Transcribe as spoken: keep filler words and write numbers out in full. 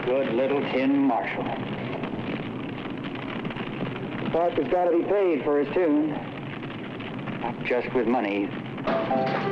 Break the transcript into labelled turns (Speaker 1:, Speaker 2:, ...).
Speaker 1: Good little tin Marshall. Parker's got to be paid for his tune. Not just with money.